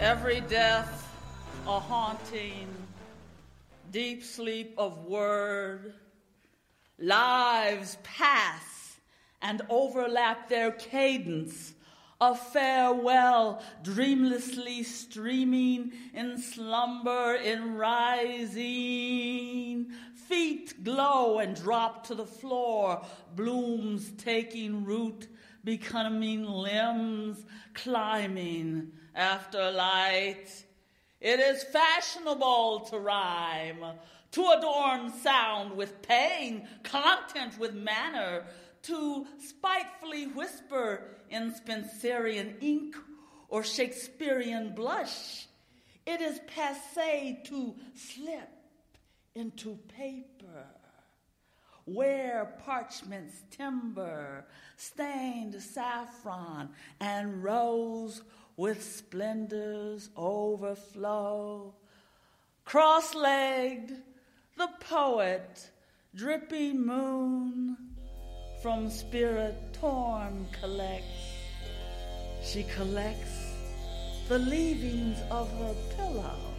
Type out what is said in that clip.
Every death a haunting, deep sleep of word. Lives pass and overlap their cadence, a farewell dreamlessly streaming in slumber, in rising. Feet glow and drop to the floor, blooms taking root, becoming limbs, climbing after light. It is fashionable to rhyme, to adorn sound with pain, content with manner, to spitefully whisper in Spencerian ink or Shakespearean blush. It is passé to slip into paper, wear parchment's timber, stained saffron and rose with splendors overflow. Cross-legged, the poet, dripping moon, from spirit torn collects. She collects the leavings of her pillow